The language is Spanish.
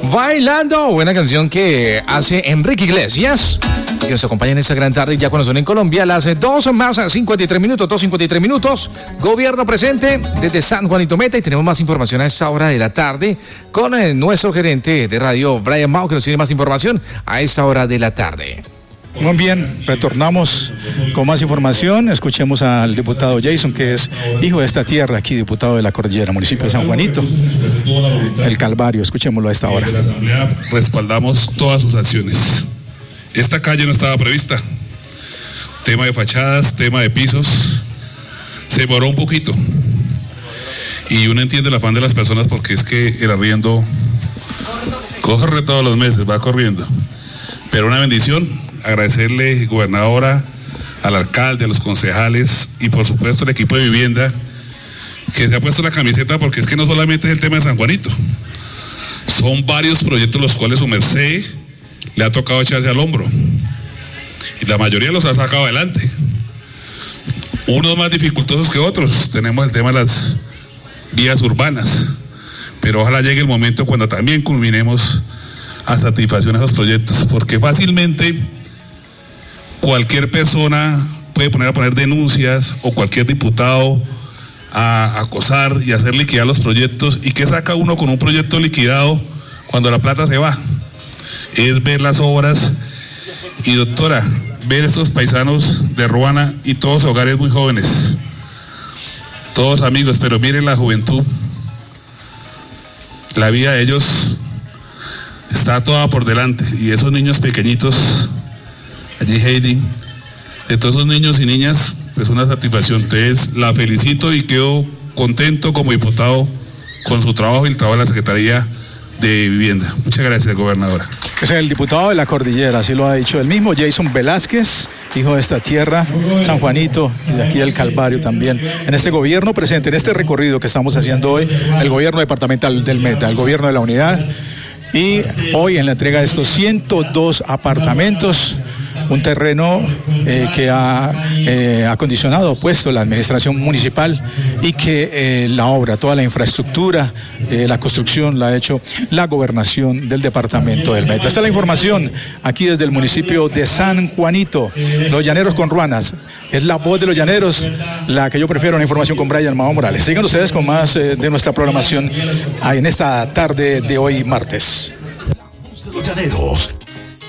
Bailando, buena canción que hace Enrique Iglesias, que nos acompaña en esta gran tarde ya cuando son en Colombia, las 2:53 minutos. Gobierno presente desde San Juanito Meta, y tenemos más información a esta hora de la tarde con nuestro gerente de radio, Brian Mao, que nos tiene más información a esta hora de la tarde. Muy bien, retornamos con más información. Escuchemos al diputado Jason, que es hijo de esta tierra, aquí diputado de la Cordillera, municipio de San Juanito, el Calvario. Escuchémoslo a esta hora. La Asamblea respaldamos todas sus acciones. Esta calle no estaba prevista. Tema de fachadas, tema de pisos, se demoró un poquito. Y uno entiende el afán de las personas porque es que el arriendo corre todos los meses, va corriendo. Pero una bendición. Agradecerle, gobernadora, al alcalde, a los concejales y por supuesto al equipo de vivienda que se ha puesto la camiseta, porque es que no solamente es el tema de San Juanito, son varios proyectos los cuales su merced le ha tocado echarse al hombro y la mayoría los ha sacado adelante, unos más dificultosos que otros. Tenemos el tema de las vías urbanas, pero ojalá llegue el momento cuando también culminemos a satisfacción a esos proyectos, porque fácilmente cualquier persona puede poner denuncias, o cualquier diputado a acosar y hacer liquidar los proyectos. ¿Y qué saca uno con un proyecto liquidado cuando la plata se va? Es ver las obras y, doctora, ver estos paisanos de Ruana y todos hogares muy jóvenes, todos amigos, pero miren la juventud, la vida de ellos está toda por delante, y esos niños pequeñitos allí, Heidi, de todos esos niños y niñas, pues una satisfacción. Entonces la felicito y quedo contento como diputado con su trabajo y el trabajo de la Secretaría de Vivienda. Muchas gracias, gobernadora. Es el diputado de la Cordillera, así lo ha dicho él mismo, Jason Velázquez, hijo de esta tierra, San Juanito, y de aquí del Calvario también. En este gobierno presente, en este recorrido que estamos haciendo hoy, el gobierno departamental del Meta, el gobierno de la Unidad, y hoy en la entrega de estos 102 apartamentos, un terreno que ha acondicionado, puesto la administración municipal, y que la obra, toda la infraestructura, la construcción la ha hecho la gobernación del departamento del Meta. Esta es la información aquí desde el municipio de San Juanito, los llaneros con Ruanas. Es la voz de los llaneros, la que yo prefiero, la información con Brian Mao Morales. Sigan ustedes con más de nuestra programación en esta tarde de hoy martes. Los llaneros.